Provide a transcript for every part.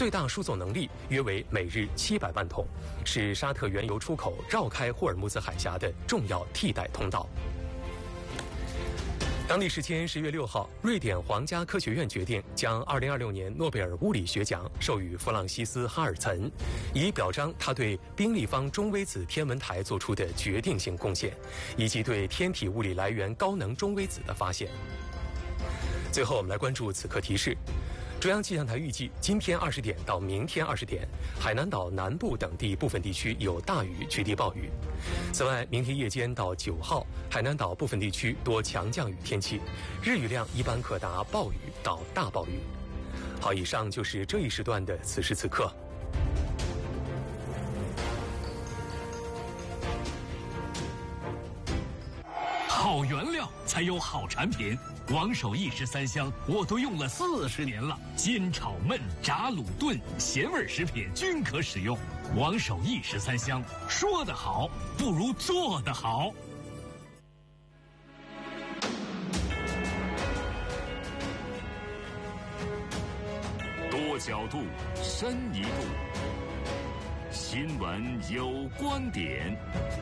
最大输送能力约为每日700万桶，是沙特原油出口绕开霍尔木兹海峡的重要替代通道。当地时间10月6号，瑞典皇家科学院决定将2026年诺贝尔物理学奖授予弗朗西斯·哈尔岑，以表彰他对宾立方中微子天文台做出的决定性贡献，以及对天体物理来源高能中微子的发现。最后，我们来关注此刻提示。中央气象台预计，今天20点到明天20点，海南岛南部等地部分地区有大雨局地暴雨。此外，明天夜间到9号，海南岛部分地区多强降雨天气，日雨量一般可达暴雨到大暴雨。好，以上就是这一时段的此时此刻。 好原料才有好产品。王守义13香我都用了40年了，煎炒焖炸卤炖咸味食品均可使用。王守义13香，说得好不如做得好。多角度，深一度，新闻有观点。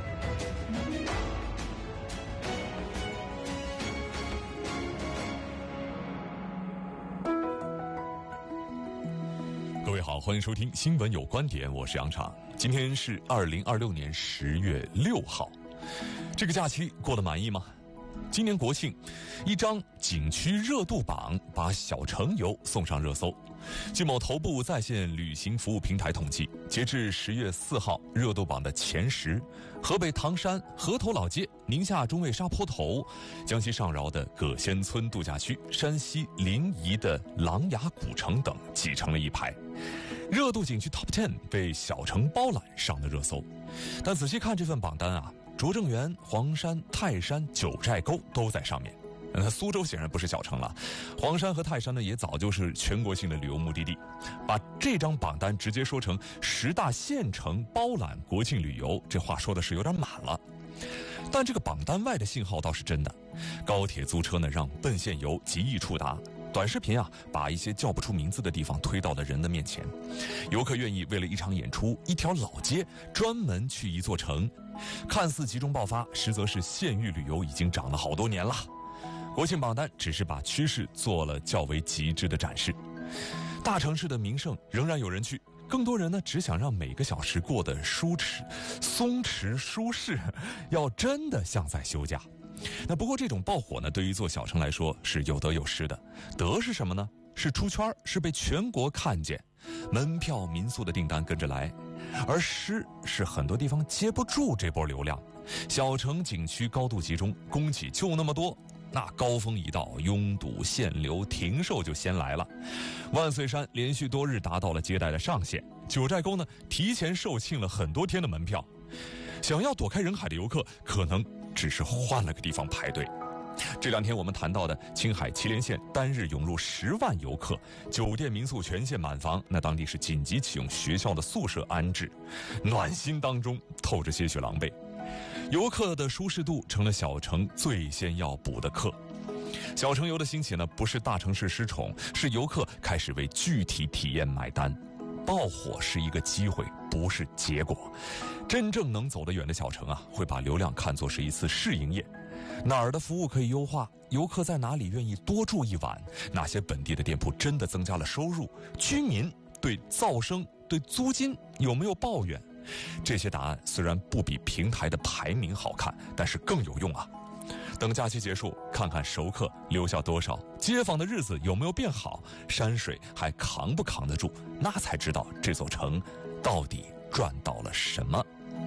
各位好，欢迎收听新闻有观点，我是杨畅。今天是2026年10月6号，这个假期过得满意吗？今年国庆，一张景区热度榜把小城游送上热搜。据某头部在线旅行服务平台统计，截至10月4号，热度榜的前10，河北唐山河头老街、宁夏中卫沙坡头、江西上饶的葛仙村度假区、山西临沂的琅琊古城等挤成了一排。热度景区 Top 10被小城包揽上了热搜。但仔细看这份榜单啊，拙政园、黄山、泰山、九寨沟都在上面。苏州显然不是小城了，黄山和泰山呢也早就是全国性的旅游目的地。把这张榜单直接说成10大县城包揽国庆旅游，这话说的是有点满了。但这个榜单外的信号倒是真的，高铁租车呢让奔现游极易触达，短视频啊把一些叫不出名字的地方推到了人的面前，游客愿意为了一场演出、一条老街专门去一座城，看似集中爆发，实则是县域旅游已经涨了好多年了。国庆榜单只是把趋势做了较为极致的展示，大城市的名胜仍然有人去，更多人呢只想让每个小时过得松弛舒适，要真的像在休假。那不过这种爆火呢，对于一座小城来说是有得有失的。得是什么呢？是出圈，是被全国看见，门票民宿的订单跟着来。而失是很多地方接不住这波流量，小城景区高度集中，供给就那么多，那高峰一到，拥堵限流停售就先来了。万岁山连续多日达到了接待的上限，九寨沟呢提前售罄了很多天的门票，想要躲开人海的游客可能只是换了个地方排队。这两天我们谈到的青海祁连县单日涌入10万游客，酒店民宿全线满房，那当地是紧急启用学校的宿舍安置，暖心当中透着些许狼狈。游客的舒适度成了小城最先要补的课。小城游的兴起呢，不是大城市失宠，是游客开始为具体体验买单。爆火是一个机会，不是结果。真正能走得远的小城啊，会把流量看作是一次试营业。哪儿的服务可以优化？游客在哪里愿意多住一晚？哪些本地的店铺真的增加了收入？居民对噪声、对租金有没有抱怨？这些答案虽然不比平台的排名好看，但是更有用啊。等假期结束，看看熟客留下多少，街坊的日子有没有变好，山水还扛不扛得住，那才知道这座城到底赚到了什么。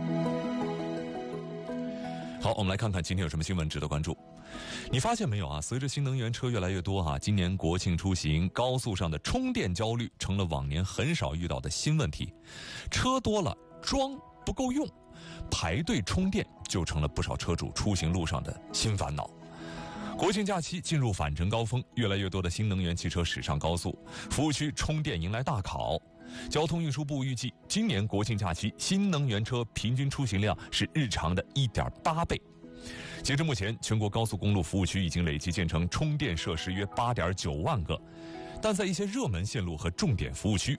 好，我们来看看今天有什么新闻值得关注。你发现没有啊？随着新能源车越来越多啊，今年国庆出行高速上的充电焦虑成了往年很少遇到的新问题。车多了，装不够用，排队充电就成了不少车主出行路上的新烦恼。国庆假期进入返程高峰，越来越多的新能源汽车驶上高速，服务区充电迎来大考。交通运输部预计，今年国庆假期新能源车平均出行量是日常的 1.8 倍。截至目前，全国高速公路服务区已经累计建成充电设施约 8.9 万个，但在一些热门线路和重点服务区，